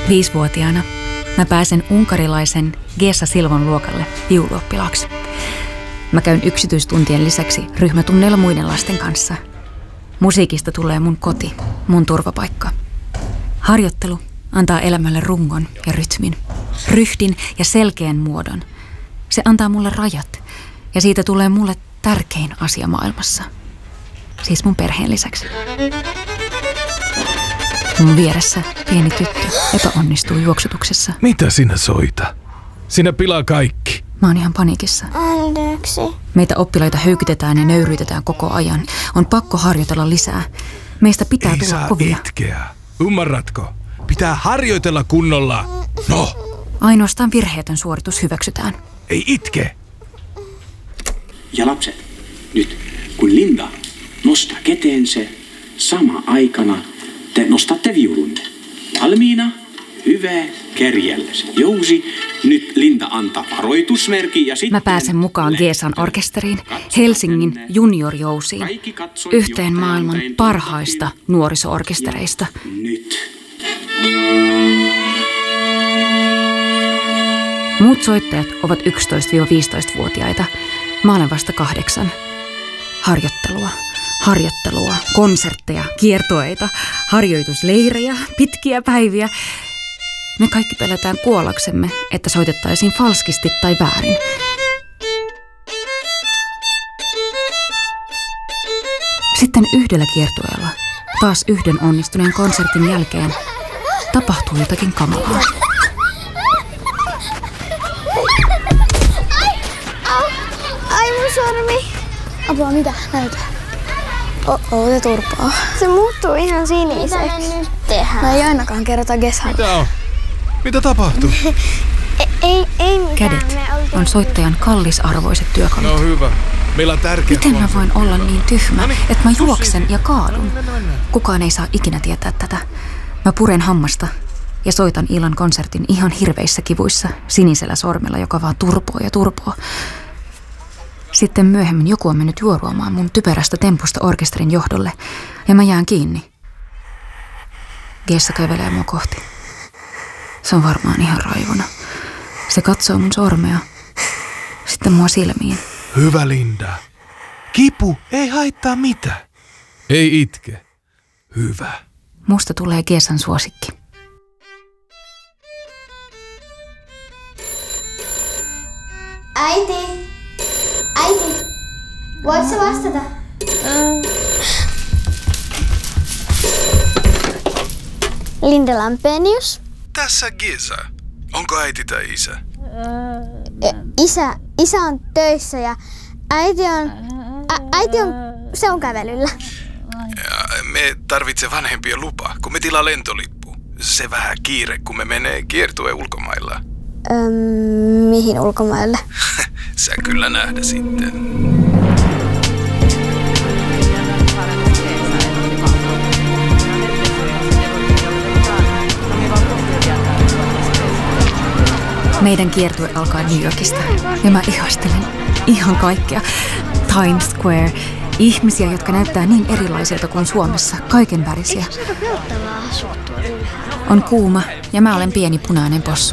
5-vuotiaana mä pääsen unkarilaisen Gesa Silvon luokalle viuluoppilaaksi. Mä käyn yksityistuntien lisäksi ryhmätunneilla muiden lasten kanssa. Musiikista tulee mun koti, mun turvapaikka. Harjoittelu antaa elämälle rungon ja rytmin, ryhdin ja selkeän muodon. Se antaa mulle rajat ja siitä tulee mulle tärkein asia maailmassa. Siis mun perheen lisäksi. Mun vieressä pieni tyttö epäonnistuu juoksutuksessa. Mitä sinä soita? Sinä pilaa kaikki. Mä oon ihan paniikissa. Anteeksi. Meitä oppilaita höykytetään ja nöyryytetään koko ajan. On pakko harjoitella lisää. Meistä pitää tulla kovia. Ei saa itkeä. Ymmärrätkö? Pitää harjoitella kunnolla. No. Ainoastaan virheetön suoritus hyväksytään. Ei itke. Ja lapset, nyt kun Linda nostaa käteensä, sama aikana te nostatte viulunne. Valmiina? Hyvä, kärjellä se jousi. Nyt Linda antaa varoitusmerkin ja sitten... Mä pääsen mukaan Gesan orkesteriin, Helsingin juniorjousiin, yhteen maailman parhaista nuoriso-orkestereista. Nyt. Muut soittajat ovat 11-15-vuotiaita. Mä olen vasta 8. Harjoittelua, konsertteja, kiertueita, harjoitusleirejä, pitkiä päiviä. Me kaikki pelätään kuollaksemme, että soitettaisiin falskisti tai väärin. Sitten yhdellä kiertueella, taas yhden onnistuneen konsertin jälkeen, tapahtuu jotakin kamalaa. Ai mun sormi. Apua, mitä? Näytä. Se turpaa. Se muuttuu ihan siniseksi. Mitä me nyt tehdään? No ei ainakaan kerrota Gesalle. Mitä on? Mitä tapahtuu? Ei mitään. Kädet on soittajan kallisarvoiset työkalut. No hyvä. Meillä on tärkeä Miten mä voin olla niin tyhmä, että mä juoksen ja kaadun? Mennään. Kukaan ei saa ikinä tietää tätä. Mä puren hammasta ja soitan illan konsertin ihan hirveissä kivuissa, sinisellä sormella, joka vaan turpoo. Sitten myöhemmin joku on mennyt juoruamaan mun typerästä tempusta orkesterin johdolle ja mä jään kiinni. Gesa kävelee mua kohti. Se on varmaan ihan raivona. Se katsoo mun sormea, sitten mua silmiin. Hyvä Linda. Kipu ei haittaa mitään. Ei itke. Hyvä. Musta tulee Gesan suosikki. Äiti, voitko sä vastata? Linda Lampenius. Tässä Gesa. Onko äiti tai isä? Isä on töissä ja äiti on se on kävelyllä. Ja me tarvitsee vanhempien lupa, kun me tilaa lentolippu. Se vähän kiire, kun me menee kiertueen ulkomailla. Mihin ulkomaille? Sä kyllä nähdä sitten. Meidän kiertue alkaa New Yorkista ja mä ihastelen ihan kaikkea. Times Square, ihmisiä, jotka näyttää niin erilaisilta kuin Suomessa, kaiken värisiä. Eikö se aika pelottavaa asua tuolla ylhäällä? On kuuma ja mä olen pieni punainen possu.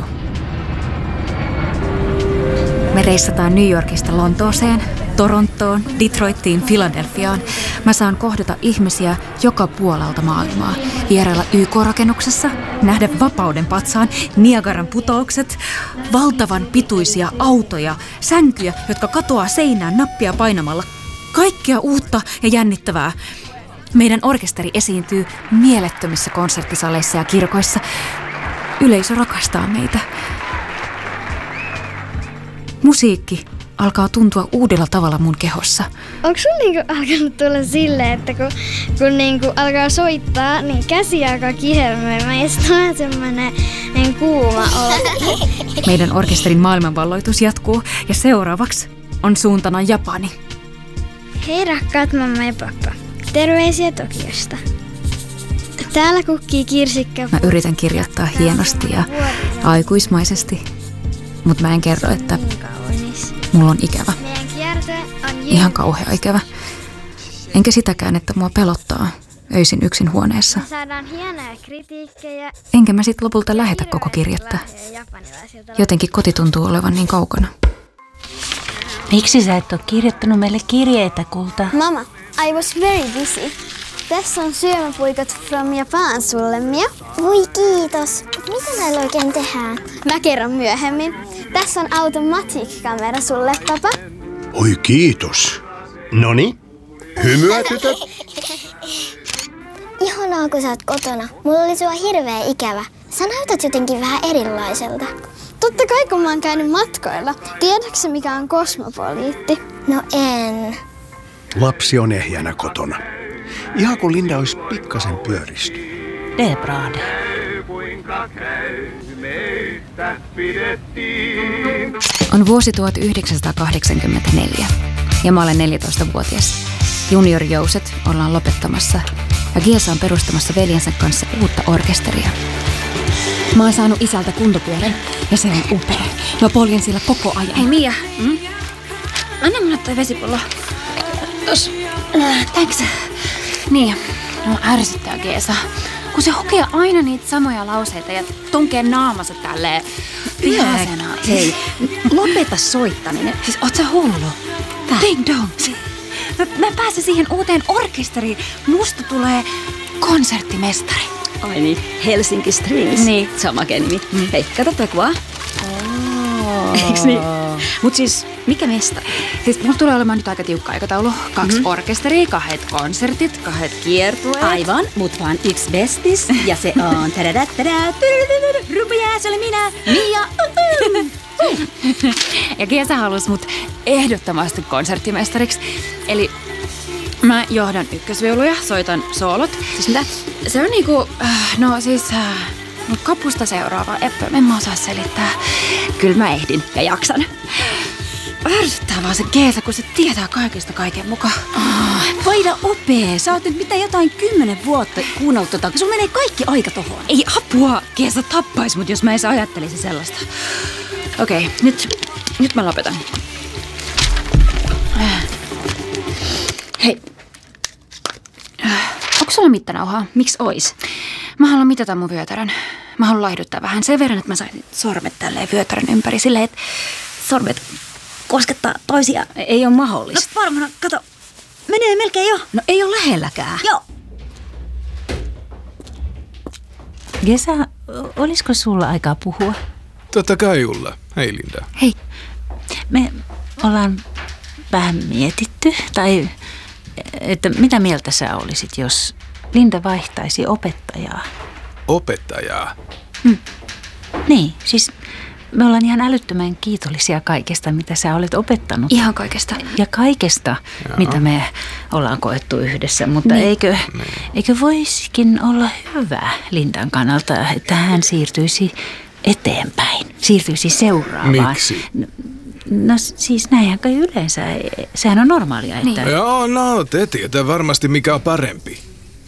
Me reissataan New Yorkista Lontooseen, Torontoon, Detroittiin, Philadelphiaan. Mä saan kohdata ihmisiä joka puolelta maailmaa. Vierailla YK-rakennuksessa, nähdä vapauden patsaan, Niagaran putoukset, valtavan pituisia autoja, sänkyjä, jotka katoaa seinään nappia painamalla. Kaikkea uutta ja jännittävää. Meidän orkesteri esiintyy mielettömissä konserttisaleissa ja kirkoissa. Yleisö rakastaa meitä. Musiikki alkaa tuntua uudella tavalla mun kehossa. Onko sun alkanut tulla silleen, että kun alkaa soittaa, niin käsi alkaa kihelmöimään ja sitten on semmoinen kuuma olo? Meidän orkesterin maailmanvalloitus jatkuu ja seuraavaksi on suuntana Japani. Hei rakkaat mamma ja pappa, terveisiä Tokiosta. Täällä kukkii kirsikka. Mä yritän kirjoittaa hienosti ja aikuismaisesti, mutta mä en kerro, että mulla on ikävä. Meidän kiertue on Ihan kauhea ikävä. Enkä sitäkään, että mua pelottaa. öisin yksin huoneessa. Me saadaan hienoja kritiikkejä. Enkä mä sit lopulta lähetä koko kirjettä. Jotenkin koti tuntuu olevan niin kaukana. Miksi sä et ole kirjoittanut meille kirjeitä, kulta? Mama, I was very busy. Tässä on syömäpuikot from Japan sulle, Mia. Voi kiitos. Mitä näillä oikein tehdään? Mä kerron myöhemmin. Tässä on automatic-kamera sulle, papa. Oi kiitos. Noni, hymyä tytöt. Ihanaa, kun sä oot kotona. Mulla oli sua hirveä ikävä. Sä näytät jotenkin vähän erilaiselta. Totta kai, kun mä oon käynyt matkoilla. Tiedätkö mikä on kosmopoliitti? No en. Lapsi on ehjänä kotona. Ihan kun Linda olisi pikkasen pyöristy. Det är bra det. On vuosi 1984 ja mä olen 14-vuotias. Junior-jouset ollaan lopettamassa ja Giesa on perustamassa veljensä kanssa uutta orkesteria. Mä oon saanut isältä kuntopyörän ja se on upea. Mä poljen sillä koko ajan. Hei Mia, anna mulle toi vesipullo. Tos. Thanks. Niin, no ärsyttää Giesa. Kun se hokee aina niitä samoja lauseita ja tunkee naamansa tälleen vihaisena. Hei, lopeta soittaminen. Siis oot sä hullu? Ding dong. Mä pääsen siihen uuteen orkesteriin. Musta tulee konserttimestari. Ai niin, Helsinki Strings. Niin. Se on makea nimi. Hei, kato toi kuvaa. Eiks niin? Mut siis, mikä mestari? Siis mulla tulee olemaan nyt aika tiukka aikataulu. 2 orkesteria, 2 konsertit, 2 kiertueet. Aivan, mut vaan yksi bestis. Ja se on Rupeaa, se oli minä, Mia. Ja Giesa halusi mut ehdottomasti konserttimestariksi. Eli mä johdan ykkösviuluja, soitan soolot. Siis mitä? Se on niinku, no kapusta seuraava. En mä osaa selittää. Kyllä mä ehdin ja jaksan. Ärsyttää vaan se Giesa, kun se tietää kaikesta kaiken mukaan. Vaida opee. Sä oot nyt mitä jotain 10 vuotta kuunnellut kun sun menee kaikki aika tohon. Ei apua, Giesa tappais mut, jos mä en ajattelisi sellaista. Okei, nyt mä lopetan. Hei. Onko sulla mittanauhaa? Miksi ois? Mä haluan mitata mun vyötärön. Mä haluan laihduttaa vähän sen verran, että mä saisin sormet tälleen vyötärön ympäri silleen, että sormet koskettaa toisia. Ei ole mahdollista. No varmaan, kato. Menee melkein jo. No ei ole lähelläkään. Joo. Giesa, olisiko sulla aikaa puhua? Totta kai, Ulla. Hei Linda. Hei. Me ollaan vähän mietitty, tai että mitä mieltä sä olisit, jos Linda vaihtaisi opettajaa? Opettajaa? Niin, siis me ollaan ihan älyttömän kiitollisia kaikesta, mitä sä olet opettanut. Ihan kaikesta. Ja kaikesta, mitä me ollaan koettu yhdessä, mutta eikö voisikin olla hyvä Lindan kannalta, että hän siirtyisi eteenpäin, siirtyisi seuraavaan. Miksi? No siis näinhän kai yleensä, sehän on normaalia, että... Niin. Joo, no te tietää varmasti mikä on parempi.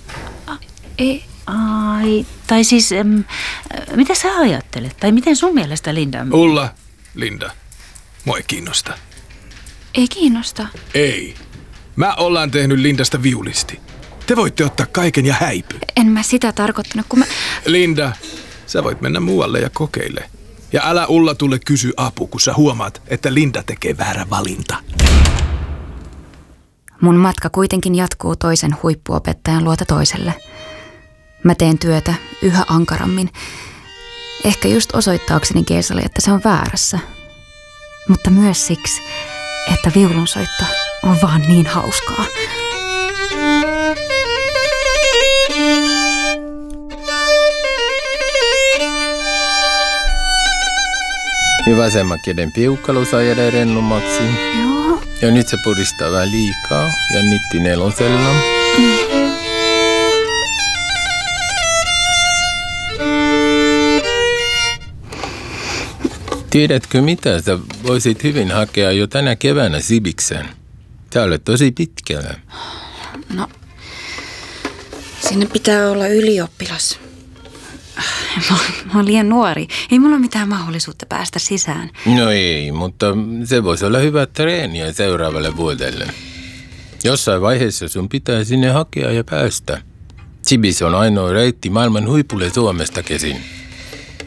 Ai, tai siis, mitä sä ajattelet? Tai miten sun mielestä Linda... Ulla, Linda, mua ei kiinnosta. Ei kiinnosta. Ei. Mä ollaan tehnyt Lindasta viulisti. Te voitte ottaa kaiken ja häipy. En mä sitä tarkoittanut, kun mä... Linda, sä voit mennä muualle ja kokeile. Ja älä Ulla tule kysy apu, kun sä huomaat, että Linda tekee väärä valinta. Mun matka kuitenkin jatkuu toisen huippuopettajan luota toiselle. Mä teen työtä yhä ankarammin. Ehkä just osoittaakseni Giesalle, että se on väärässä. Mutta myös siksi, että viulunsoitto on vaan niin hauskaa. Ja vasemman käden piukkalo saa jäädä rennummaksi. Joo. Ja nyt se puristaa vähän liikaa ja nitti nelosella. Tiedätkö mitä? Sä voisit hyvin hakea jo tänä keväänä Sibiksen. Sä olet tosi pitkällä. No, sinne pitää olla ylioppilas. Mä oon liian nuori. Ei mulla ole mitään mahdollisuutta päästä sisään. No ei, mutta se voisi olla hyvä treeniä seuraavalle vuodelle. Jossain vaiheessa sun pitää sinne hakea ja päästä. Sibis on ainoa reitti maailman huipulle Suomesta käsin.